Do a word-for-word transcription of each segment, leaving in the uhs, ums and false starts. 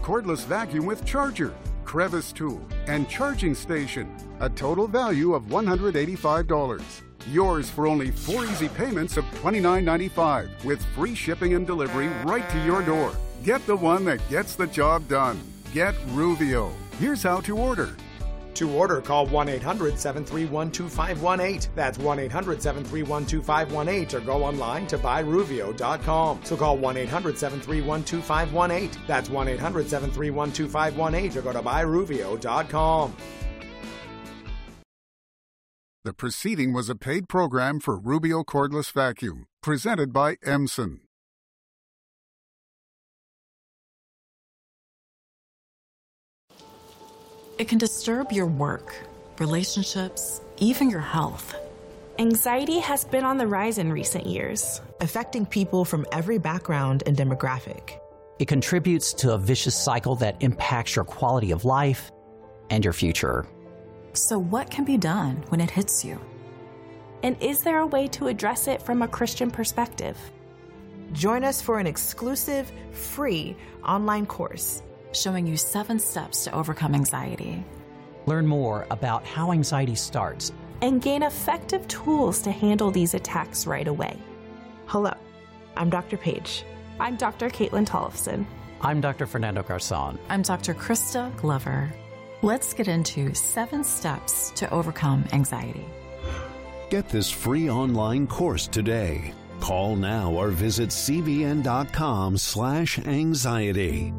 cordless vacuum with charger, crevice tool, and charging station. A total value of one hundred eighty-five dollars. Yours for only four easy payments of twenty-nine ninety-five with free shipping and delivery right to your door. Get the one that gets the job done. Get Ruvio. Here's how to order. To order, call one eight hundred, seven three one, two five one eight. That's one eight hundred, seven three one, two five one eight, or go online to buy ruvio dot com. So call one eight hundred, seven three one, two five one eight. That's one eight hundred, seven three one, two five one eight, or go to buy ruvio dot com. The preceding was a paid program for Rubio Cordless Vacuum, presented by Emson. It can disturb your work, relationships, even your health. Anxiety has been on the rise in recent years, affecting people from every background and demographic. It contributes to a vicious cycle that impacts your quality of life and your future. So what can be done when it hits you? And is there a way to address it from a Christian perspective? Join us for an exclusive, free online course showing you seven steps to overcome anxiety. Learn more about how anxiety starts and gain effective tools to handle these attacks right away. Hello, I'm Doctor Paige. I'm Doctor Caitlin Tollefson. I'm Doctor Fernando Garzon. I'm Doctor Krista Glover. Let's get into seven steps to overcome anxiety. Get this free online course today. Call now or visit c b n dot com slash anxiety.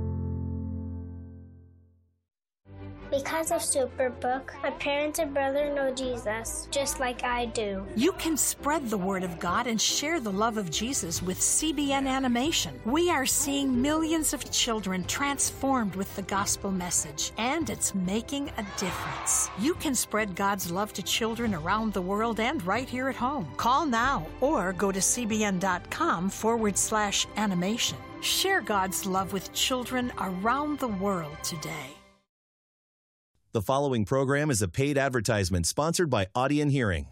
Because of Superbook, my parents and brother know Jesus, just like I do. You can spread the word of God and share the love of Jesus with C B N Animation. We are seeing millions of children transformed with the gospel message, and it's making a difference. You can spread God's love to children around the world and right here at home. Call now or go to cbn.com forward slash animation. Share God's love with children around the world today. The following program is a paid advertisement sponsored by Audion Hearing.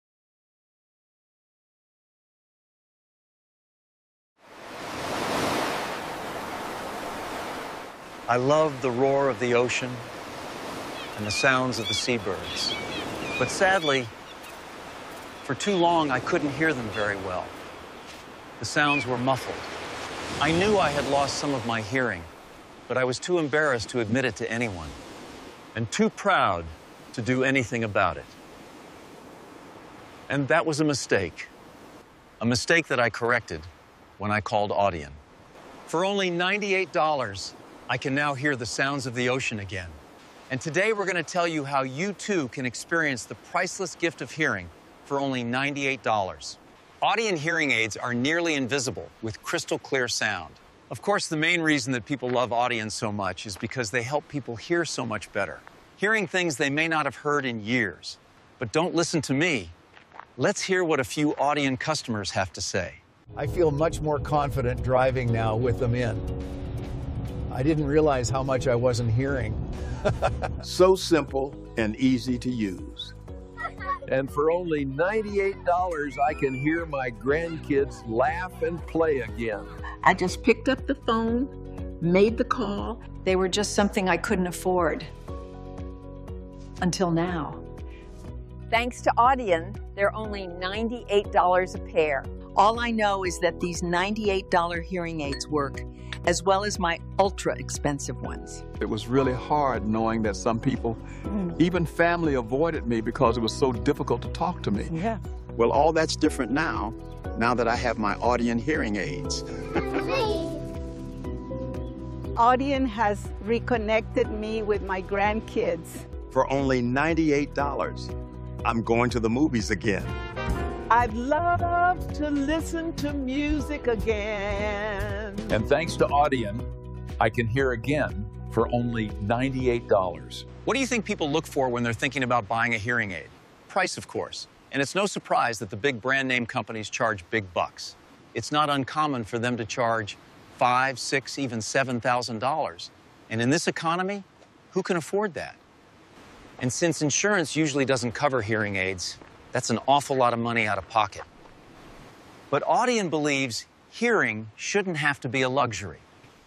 I love the roar of the ocean and the sounds of the seabirds. But sadly, for too long, I couldn't hear them very well. The sounds were muffled. I knew I had lost some of my hearing, but I was too embarrassed to admit it to anyone, and too proud to do anything about it. And that was a mistake. A mistake that I corrected when I called Audion. For only ninety-eight dollars, I can now hear the sounds of the ocean again. And today we're going to tell you how you too can experience the priceless gift of hearing for only ninety-eight dollars. Audion hearing aids are nearly invisible with crystal clear sound. Of course, the main reason that people love Audion so much is because they help people hear so much better. Hearing things they may not have heard in years. But don't listen to me. Let's hear what a few Audion customers have to say. I feel much more confident driving now with them in. I didn't realize how much I wasn't hearing. So simple and easy to use. And for only ninety-eight dollars, I can hear my grandkids laugh and play again. I just picked up the phone, made the call. They were just something I couldn't afford. Until now. Thanks to Audion, they're only ninety-eight dollars a pair. All I know is that these ninety-eight dollars hearing aids work, as well as my ultra-expensive ones. It was really hard knowing that some people, mm. even family, avoided me because it was so difficult to talk to me. Yeah. Well, all that's different now, now that I have my Audion hearing aids. Audion has reconnected me with my grandkids. For only ninety-eight dollars, I'm going to the movies again. I'd love to listen to music again. And thanks to Audion, I can hear again for only ninety-eight dollars. What do you think people look for when they're thinking about buying a hearing aid? Price, of course. And it's no surprise that the big brand name companies charge big bucks. It's not uncommon for them to charge five, six, even seven thousand dollars. And in this economy, who can afford that? And since insurance usually doesn't cover hearing aids, that's an awful lot of money out of pocket. But Audion believes hearing shouldn't have to be a luxury.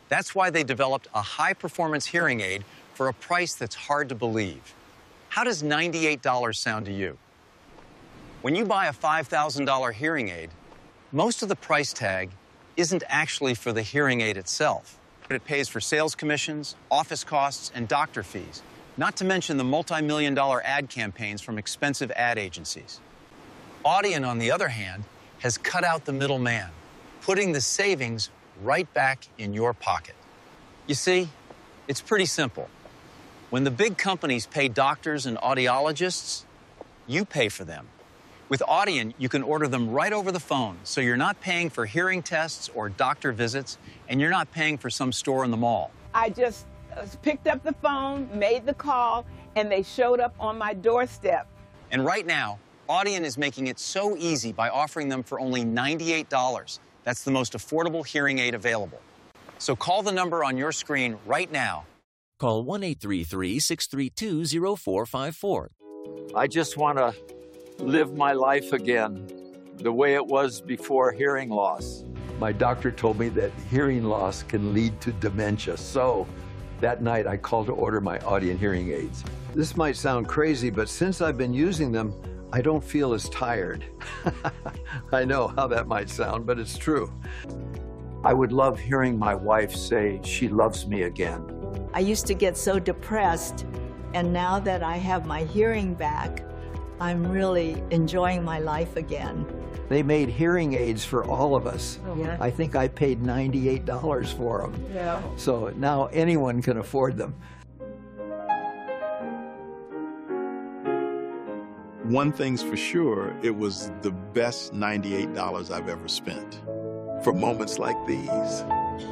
That's why they developed a high-performance hearing aid for a price that's hard to believe. How does ninety-eight dollars sound to you? When you buy a five thousand dollar hearing aid, most of the price tag isn't actually for the hearing aid itself, but it pays for sales commissions, office costs, and doctor fees, not to mention the multi-million dollar ad campaigns from expensive ad agencies. Audien, on the other hand, has cut out the middleman, putting the savings right back in your pocket. You see, it's pretty simple. When the big companies pay doctors and audiologists, you pay for them. With Audien, you can order them right over the phone, so you're not paying for hearing tests or doctor visits, and you're not paying for some store in the mall. I just picked up the phone, made the call, and they showed up on my doorstep. And right now, Audien is making it so easy by offering them for only ninety-eight dollars. That's the most affordable hearing aid available. So call the number on your screen right now. Call one eight three three, six three two, zero four five four. I just want to live my life again the way it was before hearing loss. My doctor told me that hearing loss can lead to dementia, so that night I called to order my Audien hearing aids. This might sound crazy, but since I've been using them, I don't feel as tired. I know how that might sound, but it's true. I would love hearing my wife say she loves me again. I used to get so depressed, and now that I have my hearing back, I'm really enjoying my life again. They made hearing aids for all of us. Oh, yeah. I think I paid ninety-eight dollars for them. Yeah. So now anyone can afford them. One thing's for sure, it was the best ninety-eight dollars I've ever spent for moments like these.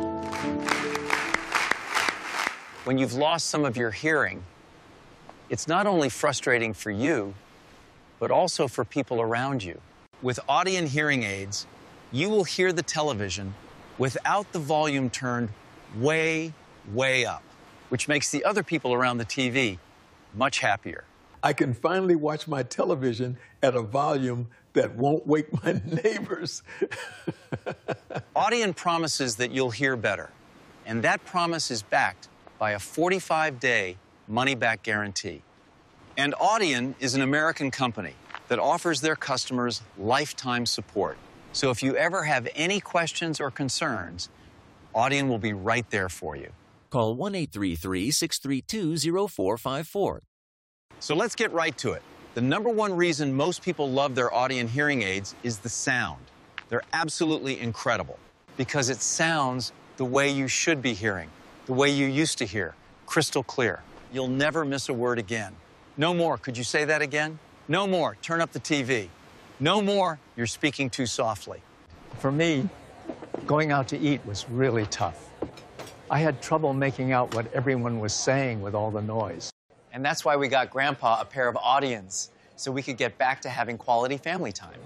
When you've lost some of your hearing, it's not only frustrating for you, but also for people around you. With Audien hearing aids, you will hear the television without the volume turned way, way up, which makes the other people around the T V much happier. I can finally watch my television at a volume that won't wake my neighbors. Audien promises that you'll hear better, and that promise is backed by a forty-five day money-back guarantee. And Audien is an American company that offers their customers lifetime support. So if you ever have any questions or concerns, Audien will be right there for you. Call one eight three three, six three two, zero four five four. So let's get right to it. The number one reason most people love their Audien hearing aids is the sound. They're absolutely incredible because it sounds the way you should be hearing, the way you used to hear, crystal clear. You'll never miss a word again. No more, could you say that again? No more, turn up the T V. No more, you're speaking too softly. For me, going out to eat was really tough. I had trouble making out what everyone was saying with all the noise. And that's why we got Grandpa a pair of Audiens, so we could get back to having quality family time.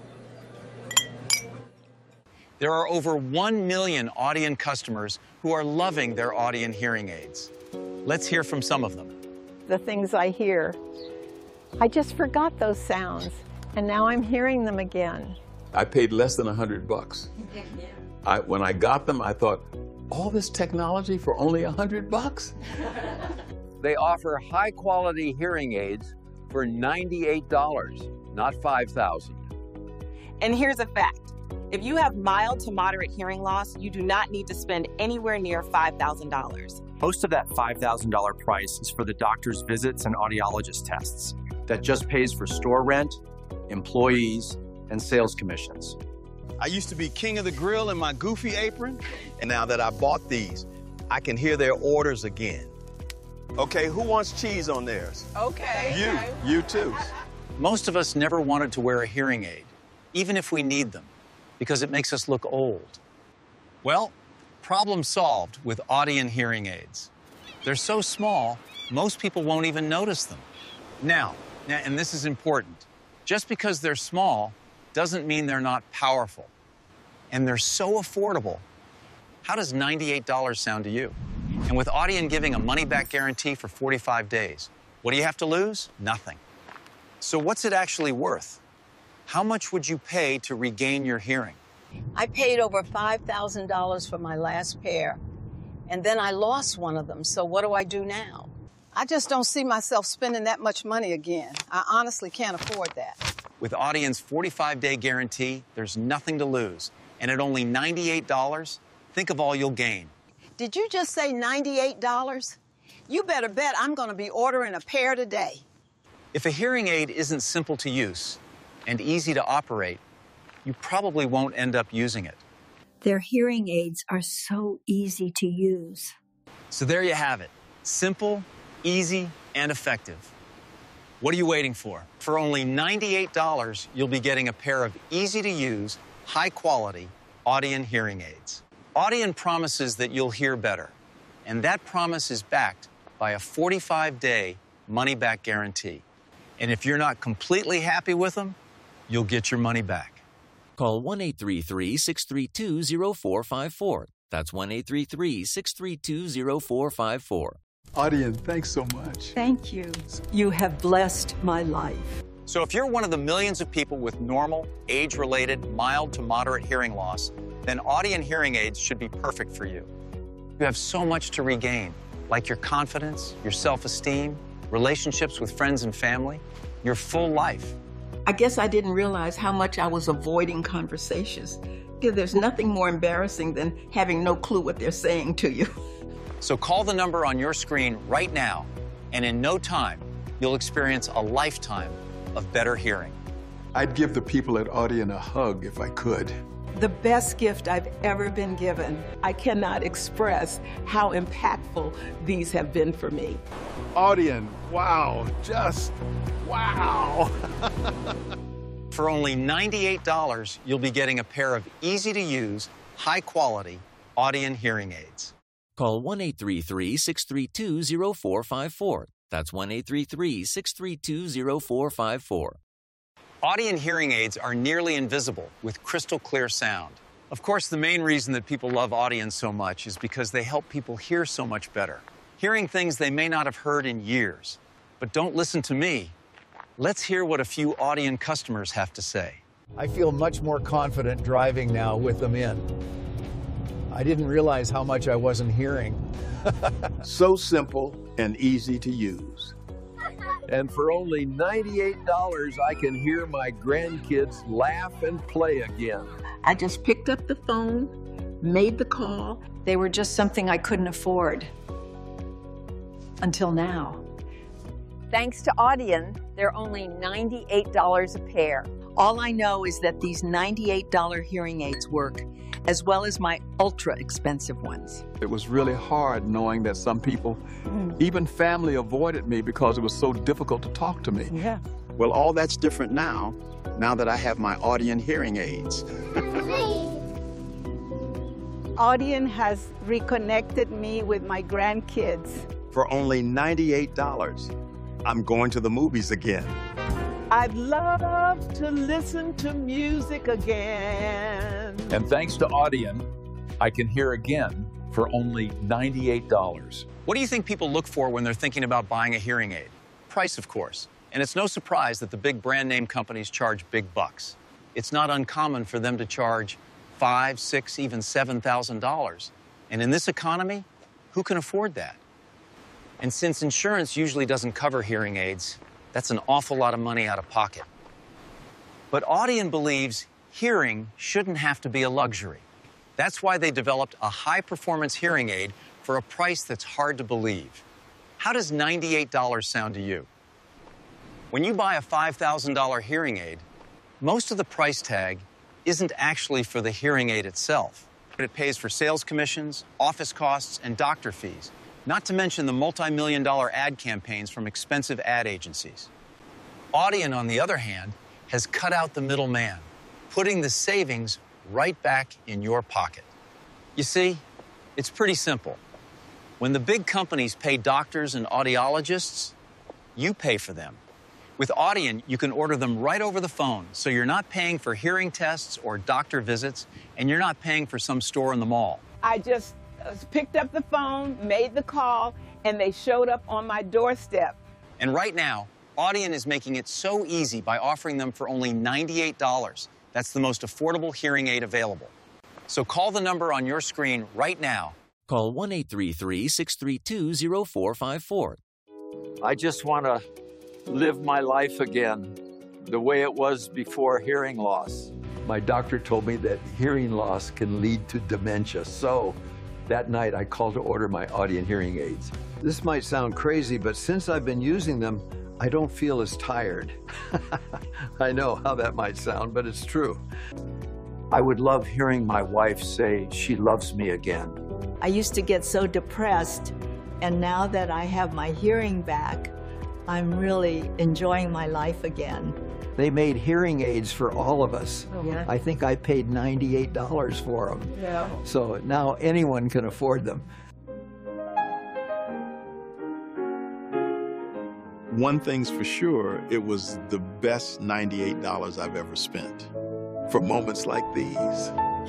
There are over one million Audien customers who are loving their Audien hearing aids. Let's hear from some of them. The things I hear, I just forgot those sounds, and now I'm hearing them again. I paid less than a hundred bucks. I, when I got them, I thought, all this technology for only a hundred bucks? They offer high-quality hearing aids for ninety-eight dollars, not five thousand dollars. And here's a fact. If you have mild to moderate hearing loss, you do not need to spend anywhere near five thousand dollars. Most of that five thousand dollar price is for the doctor's visits and audiologist tests. That just pays for store rent, employees, and sales commissions. I used to be king of the grill in my goofy apron, and now that I bought these, I can hear their orders again. Okay, who wants cheese on theirs? Okay. You, you too. Most of us never wanted to wear a hearing aid, even if we need them, because it makes us look old. Well, problem solved with Audien hearing aids. They're so small, most people won't even notice them. Now, now, and this is important, just because they're small doesn't mean they're not powerful. And they're so affordable. How does ninety-eight dollars sound to you? And with Audien giving a money-back guarantee for forty-five days, what do you have to lose? Nothing. So what's it actually worth? How much would you pay to regain your hearing? I paid over five thousand dollars for my last pair, And then I lost one of them, so what do I do now? I just don't see myself spending that much money again. I honestly can't afford that. With Audion's forty-five day guarantee, there's nothing to lose. And at only ninety-eight dollars, think of all you'll gain. Did you just say ninety-eight dollars? You better bet I'm going to be ordering a pair today. If a hearing aid isn't simple to use and easy to operate, you probably won't end up using it. Their hearing aids are so easy to use. So there you have it. Simple, easy, and effective. What are you waiting for? For only ninety-eight dollars, you'll be getting a pair of easy-to-use, high-quality Audien hearing aids. Audien promises that you'll hear better, and that promise is backed by a forty-five day money-back guarantee. And if you're not completely happy with them, you'll get your money back. Call one eight three three, six three two, zero four five four. That's one eight three three, six three two, zero four five four. Audien, thanks so much. Thank you. You have blessed my life. So if you're one of the millions of people with normal, age-related, mild to moderate hearing loss, then Audien hearing aids should be perfect for you. You have so much to regain, like your confidence, your self-esteem, relationships with friends and family, your full life. I guess I didn't realize how much I was avoiding conversations. There's nothing more embarrassing than having no clue what they're saying to you. So call the number on your screen right now, and in no time, you'll experience a lifetime of better hearing. I'd give the people at Audien a hug if I could. The best gift I've ever been given. I cannot express how impactful these have been for me. Audien, wow, just wow. For only ninety-eight dollars, you'll be getting a pair of easy-to-use, high-quality Audien hearing aids. Call one eight three three, six three two, zero four five four. That's one eight three three, six three two, zero four five four. Audien hearing aids are nearly invisible with crystal clear sound. Of course, the main reason that people love Audien so much is because they help people hear so much better, hearing things they may not have heard in years. But don't listen to me. Let's hear what a few Audien customers have to say. I feel much more confident driving now with them in. I didn't realize how much I wasn't hearing. So simple and easy to use. And for only ninety-eight dollars, I can hear my grandkids laugh and play again. I just picked up the phone, made the call. They were just something I couldn't afford. Until now. Thanks to Audien, they're only ninety-eight dollars a pair. All I know is that these ninety-eight dollar hearing aids work, as well as my ultra expensive ones. It was really hard knowing that some people, mm. even family, avoided me because it was so difficult to talk to me. Yeah. Well, all that's different now, now that I have my Audien hearing aids. Audien has reconnected me with my grandkids. For only ninety-eight dollars, I'm going to the movies again. I'd love to listen to music again. And thanks to Audien, I can hear again for only ninety-eight dollars. What do you think people look for when they're thinking about buying a hearing aid? Price, of course. And it's no surprise that the big brand name companies charge big bucks. It's not uncommon for them to charge five, six, even seven thousand dollars. And in this economy, who can afford that? And since insurance usually doesn't cover hearing aids, that's an awful lot of money out of pocket. But Audien believes hearing shouldn't have to be a luxury. That's why they developed a high-performance hearing aid for a price that's hard to believe. How does ninety-eight dollars sound to you? When you buy a five thousand dollar hearing aid, most of the price tag isn't actually for the hearing aid itself, but it pays for sales commissions, office costs, and doctor fees, not to mention the multi-million dollar ad campaigns from expensive ad agencies. Audien, on the other hand, has cut out the middleman, putting the savings right back in your pocket. You see, it's pretty simple. When the big companies pay doctors and audiologists, you pay for them. With Audien, you can order them right over the phone, so you're not paying for hearing tests or doctor visits, and you're not paying for some store in the mall. I just picked up the phone, made the call, and they showed up on my doorstep. And right now, Audien is making it so easy by offering them for only ninety-eight dollars. That's the most affordable hearing aid available. So call the number on your screen right now Call one eight three three, six three two, zero four five four. I just want to live my life again the way it was before hearing loss. My doctor told me that hearing loss can lead to dementia, so that night I called to order my Audien hearing aids. This might sound crazy, but since I've been using them, I don't feel as tired. I know how that might sound, but it's true. I would love hearing my wife say she loves me again. I used to get so depressed, and now that I have my hearing back, I'm really enjoying my life again. They made hearing aids for all of us. Oh, yeah. I think I paid ninety-eight dollars for them. Yeah. So now anyone can afford them. One thing's for sure, it was the best ninety-eight dollars I've ever spent for moments like these.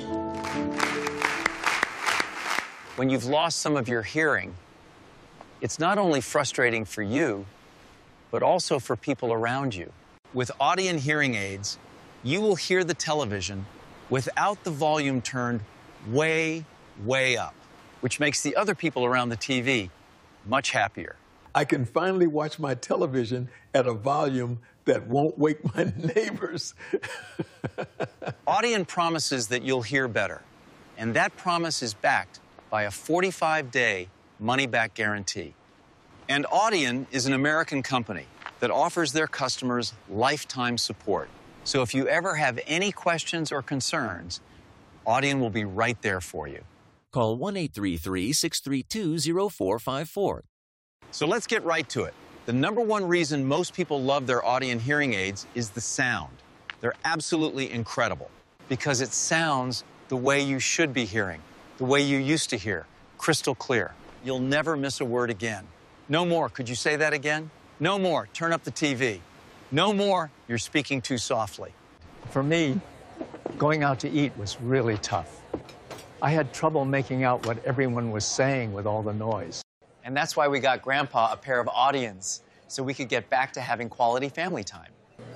When you've lost some of your hearing, it's not only frustrating for you, but also for people around you. With Audien hearing aids, you will hear the television without the volume turned way, way up, which makes the other people around the T V much happier. I can finally watch my television at a volume that won't wake my neighbors. Audien promises that you'll hear better, and that promise is backed by a forty-five day money-back guarantee. And Audien is an American company that offers their customers lifetime support. So if you ever have any questions or concerns, Audien will be right there for you. Call one eight three three, six three two, zero four five four. So let's get right to it. The number one reason most people love their Audien hearing aids is the sound. They're absolutely incredible because it sounds the way you should be hearing, the way you used to hear, crystal clear. You'll never miss a word again. No more. Could you say that again? No more. Turn up the T V. No more. You're speaking too softly. For me, going out to eat was really tough. I had trouble making out what everyone was saying with all the noise. And that's why we got Grandpa a pair of Audiens, so we could get back to having quality family time.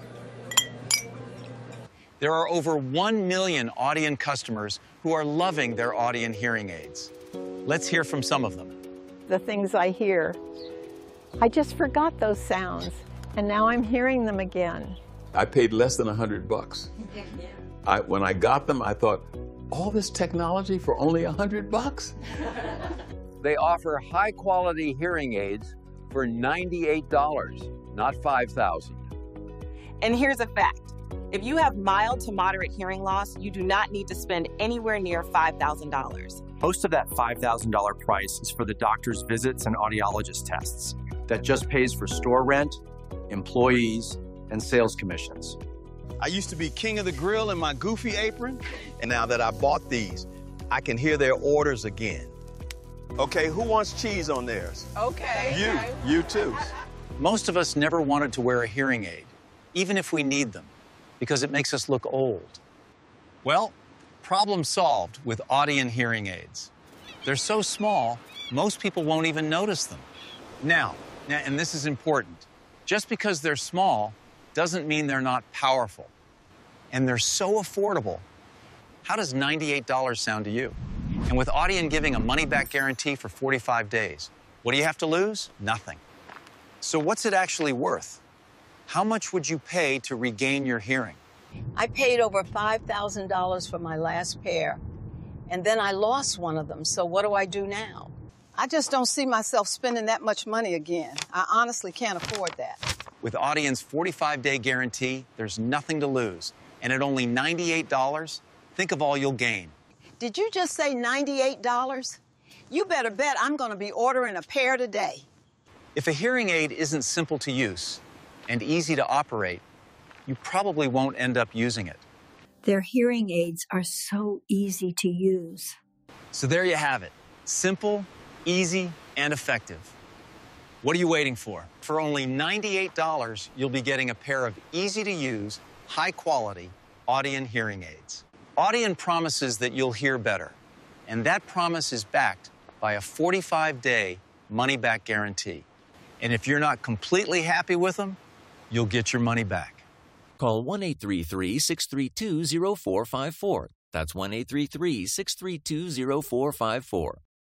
There are over one million Audien customers who are loving their Audien hearing aids. Let's hear from some of them. The things I hear, I just forgot those sounds, and now I'm hearing them again. I paid less than a hundred bucks. I, when I got them, I thought, all this technology for only a hundred bucks? They offer high-quality hearing aids for ninety-eight dollars, not five thousand dollars. And here's a fact. If you have mild to moderate hearing loss, you do not need to spend anywhere near five thousand dollars. Most of that five thousand dollars price is for the doctor's visits and audiologist tests. That just pays for store rent, employees, and sales commissions. I used to be king of the grill in my goofy apron, and now that I bought these, I can hear their orders again. Okay, who wants cheese on theirs? Okay. You, you too. Most of us never wanted to wear a hearing aid, even if we need them, because it makes us look old. Well, problem solved with Audien hearing aids. They're so small, most people won't even notice them. Now, now, and this is important, just because they're small doesn't mean they're not powerful. And they're so affordable. How does ninety-eight dollars sound to you? And with Audien giving a money-back guarantee for forty-five days, what do you have to lose? Nothing. So what's it actually worth? How much would you pay to regain your hearing? I paid over five thousand dollars for my last pair, and then I lost one of them, so what do I do now? I just don't see myself spending that much money again. I honestly can't afford that. With Audien's forty-five day guarantee, there's nothing to lose. And at only ninety-eight dollars, think of all you'll gain. Did you just say ninety-eight dollars? You better bet I'm going to be ordering a pair today. If a hearing aid isn't simple to use and easy to operate, you probably won't end up using it. Their hearing aids are so easy to use. So there you have it. Simple, easy, and effective. What are you waiting for? For only ninety-eight dollars, you'll be getting a pair of easy-to-use, high-quality Audien hearing aids. Audien promises that you'll hear better, and that promise is backed by a forty-five day money-back guarantee. And if you're not completely happy with them, you'll get your money back. Call one eight three three, six three two, zero four five four. That's one eight three three, six three two, zero four five four.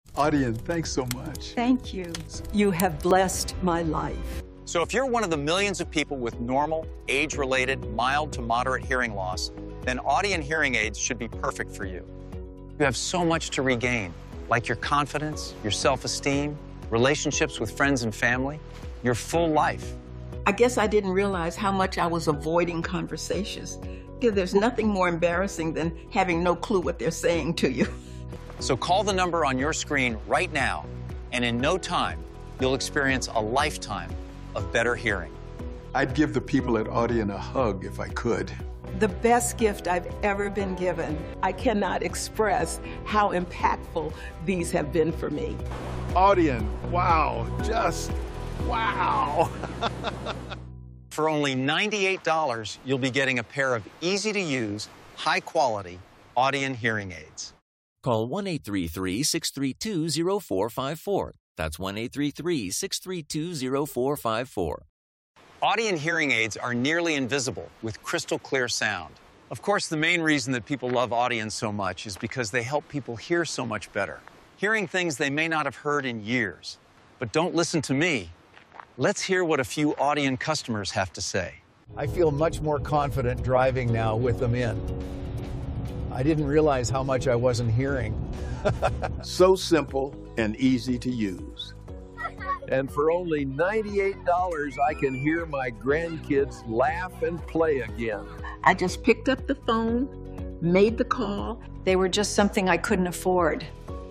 Audion, thanks so much. Thank you. You have blessed my life. So if you're one of the millions of people with normal, age-related, mild to moderate hearing loss, then Audion hearing aids should be perfect for you. You have so much to regain, like your confidence, your self-esteem, relationships with friends and family, your full life. I guess I didn't realize how much I was avoiding conversations. Yeah, there's nothing more embarrassing than having no clue what they're saying to you. So call the number on your screen right now, and in no time, you'll experience a lifetime of better hearing. I'd give the people at Audion a hug if I could. The best gift I've ever been given. I cannot express how impactful these have been for me. Audion, wow, just wow. For only ninety-eight dollars, you'll be getting a pair of easy-to-use, high-quality Audion hearing aids. Call one eight three three, six three two, zero four five four. That's one eight three three, six three two, zero four five four. Audion hearing aids are nearly invisible with crystal clear sound. Of course, the main reason that people love Audion so much is because they help people hear so much better, hearing things they may not have heard in years. But don't listen to me. Let's hear what a few Audion customers have to say. I feel much more confident driving now with them in. I didn't realize how much I wasn't hearing. So simple and easy to use. And for only ninety-eight dollars, I can hear my grandkids laugh and play again. I just picked up the phone, made the call. They were just something I couldn't afford.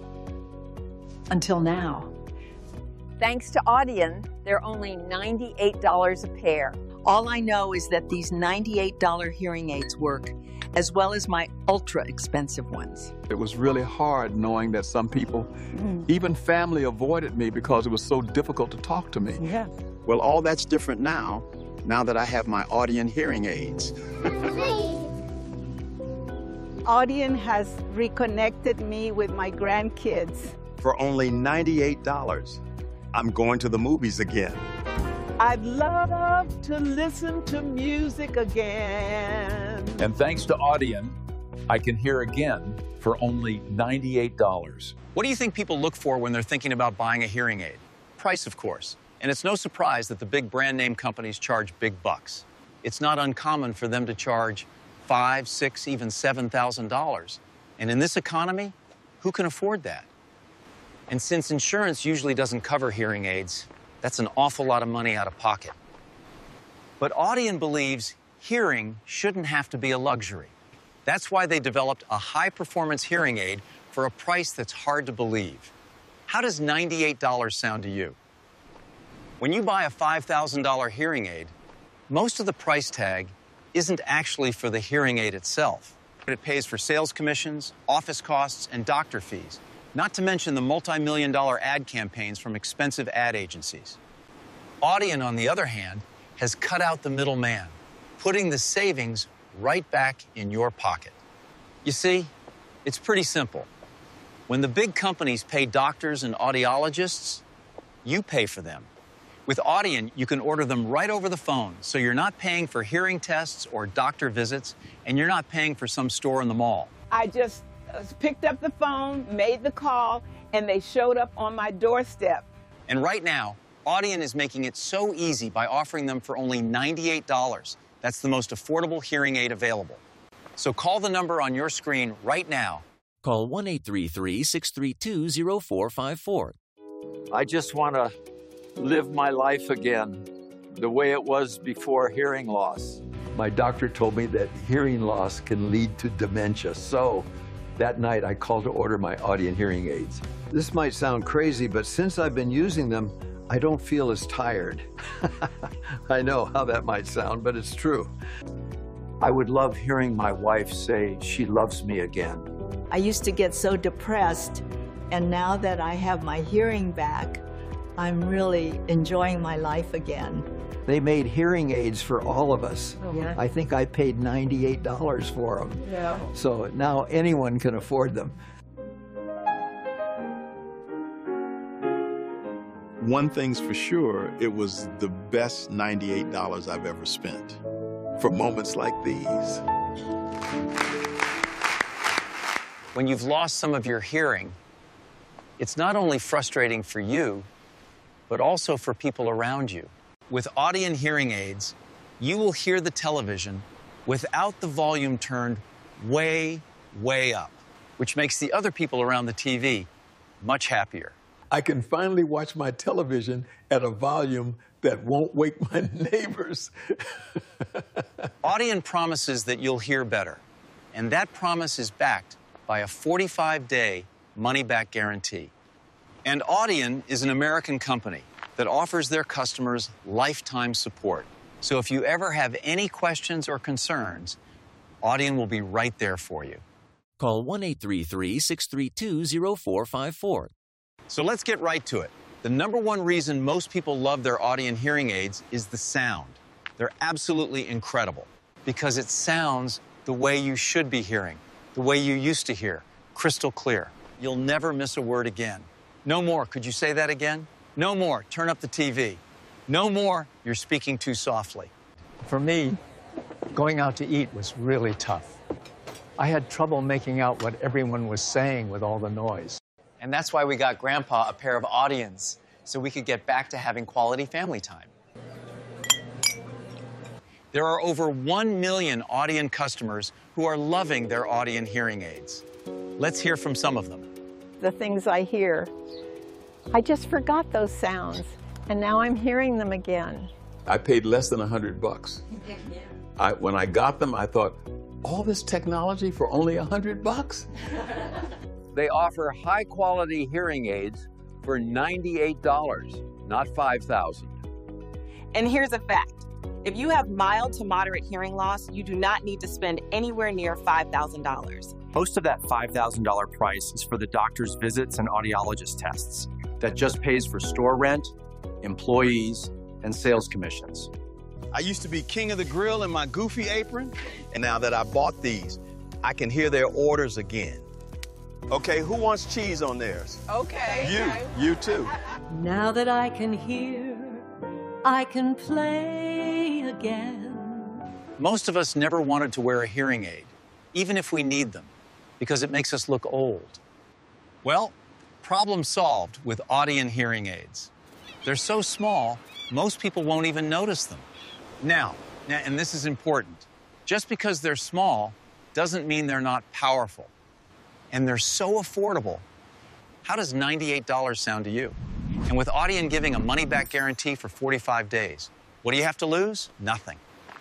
Until now. Thanks to Audion, they're only ninety-eight dollars a pair. All I know is that these ninety-eight dollar hearing aids work, as well as my ultra expensive ones. It was really hard knowing that some people, mm. even family, avoided me because it was so difficult to talk to me. Yeah. Well, all that's different now, now that I have my Audion hearing aids. Audion has reconnected me with my grandkids. For only ninety-eight dollars, I'm going to the movies again. I'd love to listen to music again. And thanks to Audion, I can hear again for only ninety-eight dollars. What do you think people look for when they're thinking about buying a hearing aid? Price, of course. And it's no surprise that the big brand name companies charge big bucks. It's not uncommon for them to charge five, six, even seven thousand dollars. And in this economy, who can afford that? And since insurance usually doesn't cover hearing aids, that's an awful lot of money out of pocket. But Audion believes hearing shouldn't have to be a luxury. That's why they developed a high-performance hearing aid for a price that's hard to believe. How does ninety-eight dollars sound to you? When you buy a five thousand dollar hearing aid, most of the price tag isn't actually for the hearing aid itself. It pays for sales commissions, office costs, and doctor fees. Not to mention the multi-million dollar ad campaigns from expensive ad agencies. Audion, on the other hand, has cut out the middleman, putting the savings right back in your pocket. You see, it's pretty simple. When the big companies pay doctors and audiologists, you pay for them. With Audion, you can order them right over the phone, so you're not paying for hearing tests or doctor visits, and you're not paying for some store in the mall. I just picked up the phone, made the call, and they showed up on my doorstep. And right now, Audion is making it so easy by offering them for only ninety-eight dollars. That's the most affordable hearing aid available. So call the number on your screen right now. Call one eight three three, six three two, zero four five four. I just want to live my life again, the way it was before hearing loss. My doctor told me that hearing loss can lead to dementia, so that night I called to order my Audion hearing aids. This might sound crazy, but since I've been using them, I don't feel as tired. I know how that might sound, but it's true. I would love hearing my wife say she loves me again. I used to get so depressed, and now that I have my hearing back, I'm really enjoying my life again. They made hearing aids for all of us. Oh, yeah. I think I paid ninety-eight dollars for them. Yeah. So now anyone can afford them. One thing's for sure, it was the best ninety-eight dollars I've ever spent for moments like these. When you've lost some of your hearing, It's not only frustrating for you, but also for people around you. With Audien hearing aids, you will hear the television without the volume turned way, way up, which makes the other people around the T V much happier. I can finally watch my television at a volume that won't wake my neighbors. Audien promises that you'll hear better, and that promise is backed by a forty-five day money-back guarantee. And Audien is an American company that offers their customers lifetime support. So if you ever have any questions or concerns, Audien will be right there for you. Call one eight three three, six three two, zero four five four. So let's get right to it. The number one reason most people love their Audien hearing aids is the sound. They're absolutely incredible because it sounds the way you should be hearing, the way you used to hear, crystal clear. You'll never miss a word again. No more. Could you say that again? No more. Turn up the T V. No more. You're speaking too softly. For me, going out to eat was really tough. I had trouble making out what everyone was saying with all the noise. And that's why we got Grandpa a pair of Audiens, so we could get back to having quality family time. There are over one million Audien customers who are loving their Audien hearing aids. Let's hear from some of them. The things I hear, I just forgot those sounds, and now I'm hearing them again. I paid less than a hundred bucks. I, when I got them, I thought, all this technology for only a hundred bucks? They offer high-quality hearing aids for ninety-eight dollars, not five thousand dollars. And here's a fact. If you have mild to moderate hearing loss, you do not need to spend anywhere near five thousand dollars. Most of that five thousand dollars price is for the doctor's visits and audiologist tests. That just pays for store rent, employees, and sales commissions. I used to be king of the grill in my goofy apron, and now that I bought these, I can hear their orders again. Okay, who wants cheese on theirs? Okay. You, you too. Now that I can hear, I can play again. Most of us never wanted to wear a hearing aid, even if we need them, because it makes us look old. Well, problem solved with Audien hearing aids. They're so small, most people won't even notice them. Now, now, and this is important, just because they're small doesn't mean they're not powerful. And they're so affordable. How does ninety-eight dollars sound to you? And with Audien giving a money-back guarantee for forty-five days, what do you have to lose? Nothing.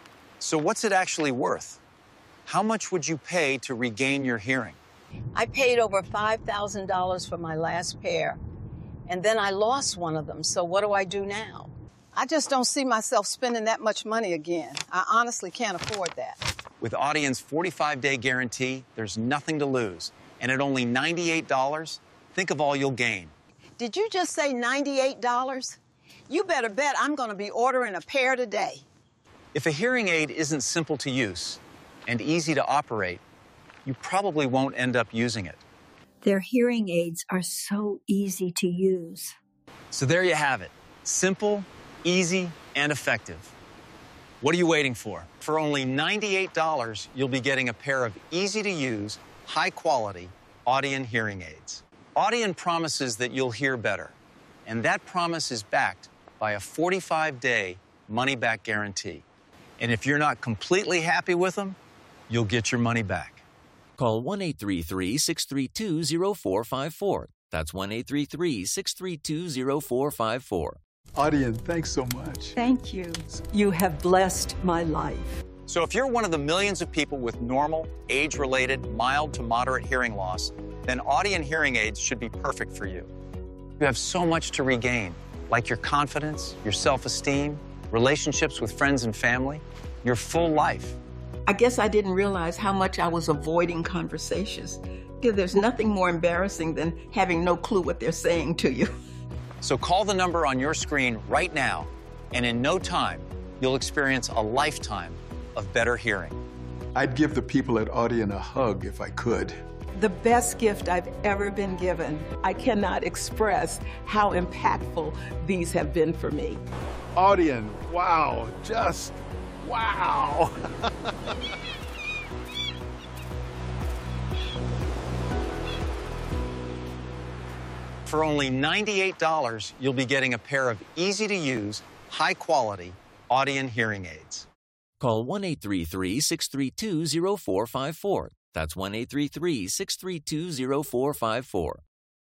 So what's it actually worth? How much would you pay to regain your hearing? I paid over five thousand dollars for my last pair, and then I lost one of them. So what do I do now? I just don't see myself spending that much money again. I honestly can't afford that. With Audien's forty-five day guarantee, there's nothing to lose. And at only ninety-eight dollars, think of all you'll gain. Did you just say ninety-eight dollars? You better bet I'm going to be ordering a pair today. If a hearing aid isn't simple to use and easy to operate, you probably won't end up using it. Their hearing aids are so easy to use. So there you have it. Simple, easy, and effective. What are you waiting for? For only ninety-eight dollars, you'll be getting a pair of easy-to-use, high-quality Audien hearing aids. Audien promises that you'll hear better, and that promise is backed by a forty-five day money-back guarantee. And if you're not completely happy with them, you'll get your money back. Call one eight three three, six three two, zero four five four. That's one eight three three, six three two, zero four five four. Audien, thanks so much. Thank you. You have blessed my life. So if you're one of the millions of people with normal, age-related, mild to moderate hearing loss, then Audien hearing aids should be perfect for you. You have so much to regain, like your confidence, your self-esteem, relationships with friends and family, your full life. I guess I didn't realize how much I was avoiding conversations. Yeah, there's nothing more embarrassing than having no clue what they're saying to you. So call the number on your screen right now, and in no time, you'll experience a lifetime of better hearing. I'd give the people at Audien a hug if I could. The best gift I've ever been given. I cannot express how impactful these have been for me. Audien, wow, just wow. For for only ninety-eight dollars, you'll be getting a pair of easy-to-use, high-quality Audien hearing aids. Call one eight three three, six three two, zero four five four. That's one eight three three, six three two, zero four five four.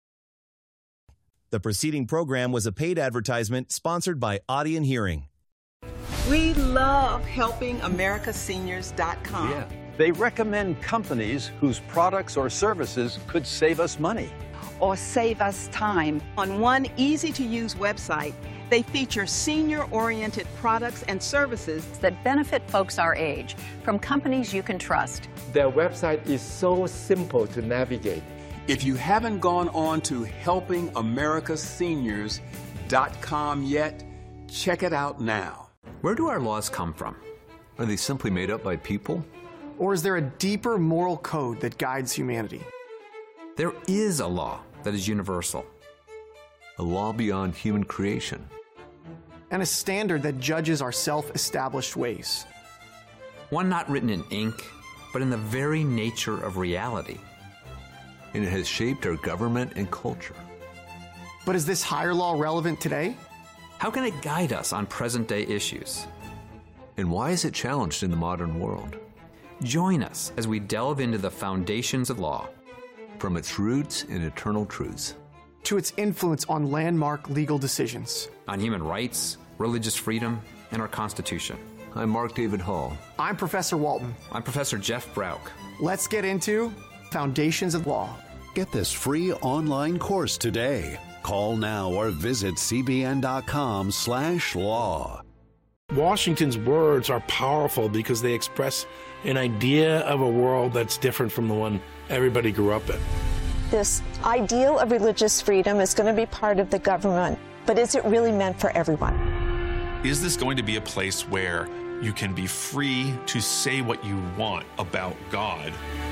The preceding program was a paid advertisement sponsored by Audien Hearing. We love helping america seniors dot com. Yeah. They recommend companies whose products or services could save us money. Or save us time. On one easy-to-use website, they feature senior-oriented products and services that benefit folks our age from companies you can trust. Their website is so simple to navigate. If you haven't gone on to helping america seniors dot com yet, check it out now. Where do our laws come from? Are they simply made up by people? Or is there a deeper moral code that guides humanity? There is a law that is universal. A law beyond human creation. And a standard that judges our self-established ways. One not written in ink, but in the very nature of reality. And it has shaped our government and culture. But is this higher law relevant today? How can it guide us on present-day issues? And why is it challenged in the modern world? Join us as we delve into the foundations of law. From its roots and eternal truths. To its influence on landmark legal decisions. On human rights, religious freedom, and our Constitution. I'm Mark David Hall. I'm Professor Walton. I'm Professor Jeff Brauch. Let's get into Foundations of Law. Get this free online course today. Call now or visit cbn.com slash law. Washington's words are powerful because they express an idea of a world that's different from the one everybody grew up in. This ideal of religious freedom is going to be part of the government, but is it really meant for everyone? Is this going to be a place where you can be free to say what you want about God?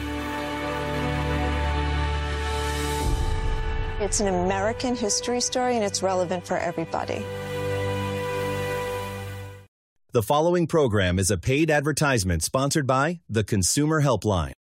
It's an American history story, and it's relevant for everybody. The following program is a paid advertisement sponsored by the Consumer Helpline.